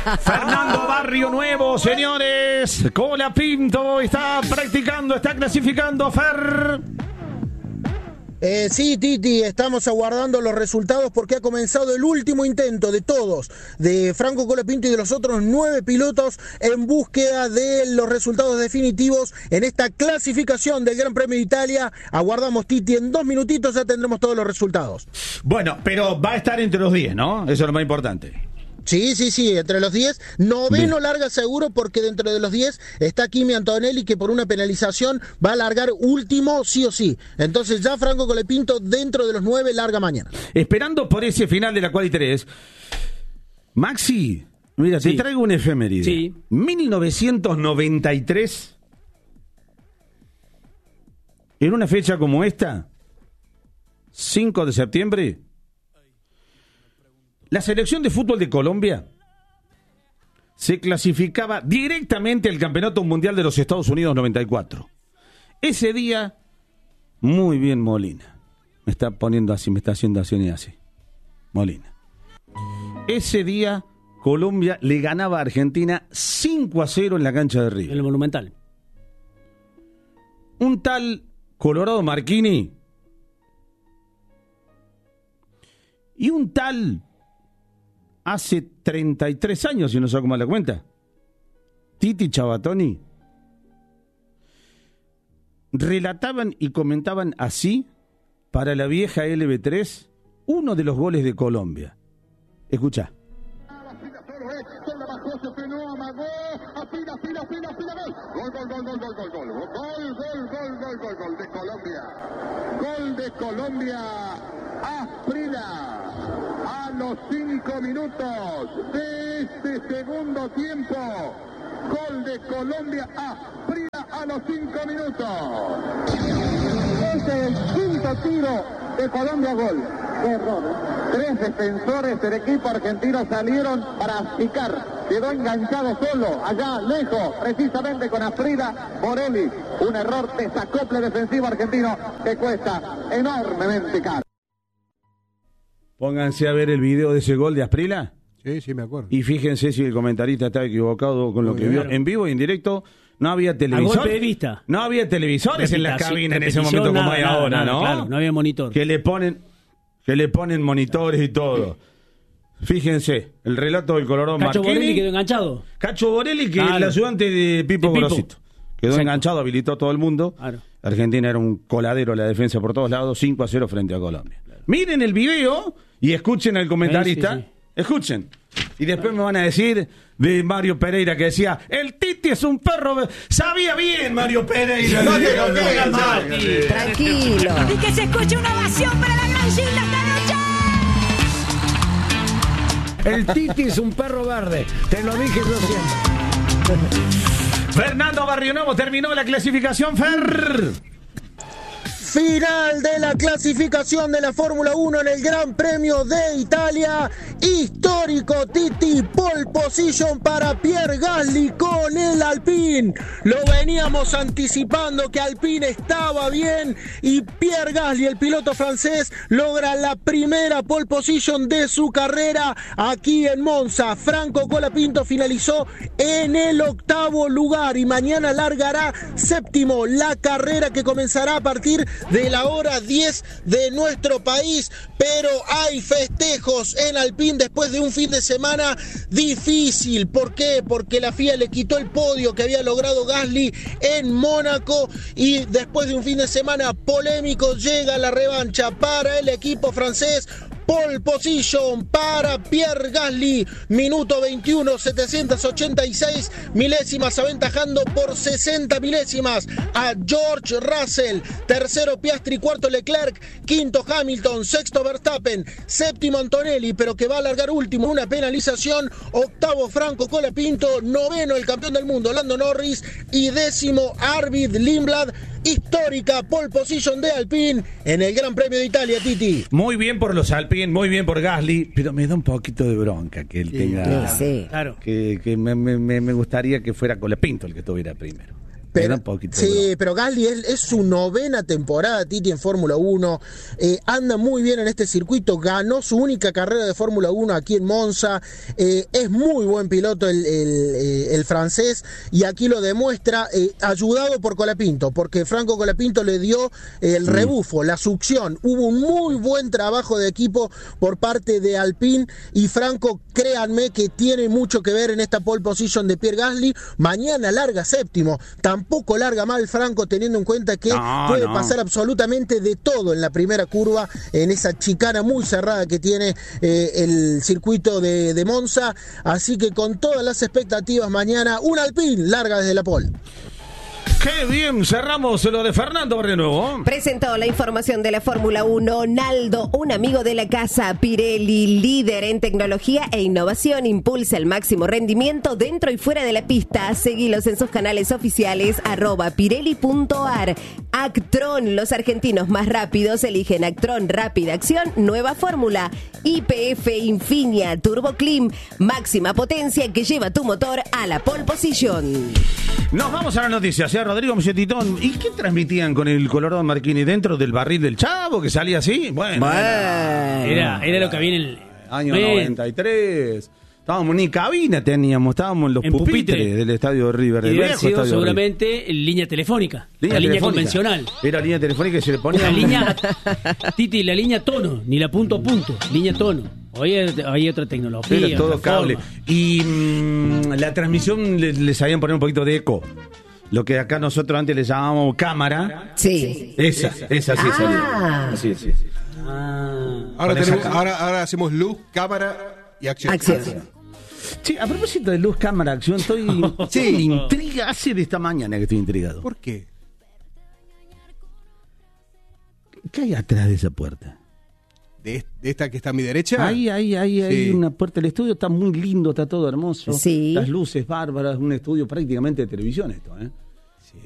Fernando Barrio Nuevo, señores. Colapinto está practicando, está clasificando, Fer. Sí, Titi, estamos aguardando los resultados porque ha comenzado el último intento de todos, de Franco Colapinto y de los otros 9 pilotos en búsqueda de los resultados definitivos en esta clasificación del Gran Premio de Italia. Aguardamos, Titi, en 2 minutitos ya tendremos todos los resultados. Bueno, pero va a estar entre los 10, ¿no? Eso es lo más importante. Sí, entre los 10. Noveno larga seguro porque dentro de los 10 está Kimi Antonelli, que por una penalización va a largar último sí o sí. Entonces ya Franco Colapinto dentro de los 9 larga mañana. Esperando por ese final de la Quali 3. Maxi, mira, te traigo un efeméride. Sí. 1993, en una fecha como esta, 5 de septiembre, la selección de fútbol de Colombia se clasificaba directamente al Campeonato Mundial de los Estados Unidos 94. Ese día, muy bien Molina. Me está poniendo así, me está haciendo así y así. Molina. Ese día, Colombia le ganaba a Argentina 5-0 en la cancha de River. En el Monumental. Un tal Colorado Marchini y un tal... hace 33 años, si no saco mal la cuenta, Titi Chabatoni, relataban y comentaban así para la vieja LB3 uno de los goles de Colombia. Escuchá. Gol de Colombia, Asprilla. A los 5 minutos de este segundo tiempo, gol de Colombia, Asprilla a los 5 minutos. Este es el quinto tiro de Colombia, gol. ¡Qué error! 3 defensores del equipo argentino salieron para picar. Quedó enganchado solo, allá lejos, precisamente con Asprilla. Borelli, un error, desacople defensivo argentino que cuesta enormemente caro. Pónganse a ver el video de ese gol de Asprilla. Sí, me acuerdo. Y fíjense si el comentarista está equivocado con lo que vio. En vivo y en directo no había televisor. A golpe de vista. No había televisores en la cabina en ese momento como hay ahora, ¿no? Claro, no había monitor. Que le ponen monitores y todo. Fíjense, el relato del Colorado Marchini. Cacho Borelli quedó enganchado. Cacho Borelli, que es el ayudante de Pipo Gorosito. Quedó enganchado, habilitó a todo el mundo. Claro. Argentina era un coladero a la defensa por todos lados, 5-0 frente a Colombia. Claro. Miren el video y escuchen al comentarista. Sí. Escuchen. Y después me van a decir de Mario Pereira que decía, el Titi es un perro. Sabía bien Mario Pereira. No te lo digas mal. Tranquilo. Y que se escuche una ovación para la gran Gilda esta noche. El Titi es un perro verde. Te lo dije yo siempre. Fernando Barrio Nuevo terminó la clasificación, Fer. Final de la clasificación de la Fórmula 1 en el Gran Premio de Italia. Histórico, Titi. Pole position para Pierre Gasly con el Alpine. Lo veníamos anticipando que Alpine estaba bien y Pierre Gasly, el piloto francés, logra la primera pole position de su carrera aquí en Monza. Franco Colapinto finalizó en el 8º lugar y mañana largará 7º la carrera que comenzará a partir de la hora 10 de nuestro país, pero hay festejos en Alpine después de un fin de semana difícil. ¿Por qué? Porque la FIA le quitó el podio que había logrado Gasly en Mónaco y después de un fin de semana polémico llega la revancha para el equipo francés. Pole position para Pierre Gasly, minuto 21, 786 milésimas, aventajando por 60 milésimas a George Russell. Tercero Piastri, cuarto Leclerc, quinto Hamilton, sexto Verstappen, séptimo Antonelli, pero que va a largar último, una penalización. Octavo Franco Colapinto, noveno el campeón del mundo Lando Norris y décimo Arvid Lindblad. Histórica pole position de Alpine en el Gran Premio de Italia, Titi. Muy bien por los Alpine, muy bien por Gasly, pero me da un poquito de bronca que él tenga. Sí. Claro. Que me gustaría que fuera Colapinto el que estuviera primero. Era un poquito sí, pero Gasly es su 9ª temporada, Titi, en Fórmula 1. Anda muy bien en este circuito. Ganó su única carrera de Fórmula 1 aquí en Monza. Es muy buen piloto el francés, y aquí lo demuestra, ayudado por Colapinto, porque Franco Colapinto le dio el rebufo, la succión. Hubo un muy buen trabajo de equipo por parte de Alpine, y Franco, créanme que tiene mucho que ver en esta pole position de Pierre Gasly. Mañana larga séptimo. Tampoco larga mal Franco, teniendo en cuenta que puede pasar absolutamente de todo en la primera curva, en esa chicana muy cerrada que tiene el circuito de Monza. Así que con todas las expectativas mañana, un Alpine larga desde la pole. ¡Qué bien! Cerramos lo de Fernando Barrienuevo. Presentó la información de la Fórmula 1 Naldo, un amigo de la casa. Pirelli, líder en tecnología e innovación, impulsa el máximo rendimiento dentro y fuera de la pista. Seguilos en sus canales oficiales @pirelli.ar. Actron, los argentinos más rápidos eligen Actron Rápida Acción, nueva fórmula. YPF Infinia Turbo Clean, máxima potencia que lleva tu motor a la pole position. Nos vamos a las noticias, Rodrigo Mochetitón. ¿Y qué transmitían con el Colorado Marquini dentro del barril del Chavo, que salía así? Bueno. Era lo que había en el año 93. Estábamos, ni cabina teníamos, estábamos en los pupitres del estadio de River. Y debe sido seguramente línea telefónica. Línea convencional. Era línea telefónica y se le ponía... La línea, Titi, la línea tono, ni la punto a punto, línea tono. Hoy hay otra tecnología. Era todo cable. Forma. Y la transmisión les sabían poner un poquito de eco. Lo que acá nosotros antes le llamábamos cámara. Sí. Esa sí salía. Así. Ahora hacemos luz, cámara y acción. Sí, a propósito de luz, cámara, acción, estoy intriga hace de esta mañana que estoy intrigado. ¿Por qué? ¿Qué hay atrás de esa puerta? ¿De esta que está a mi derecha? Ahí hay una puerta del estudio, está muy lindo, está todo hermoso. Sí. Las luces bárbaras, un estudio prácticamente de televisión esto, ¿eh?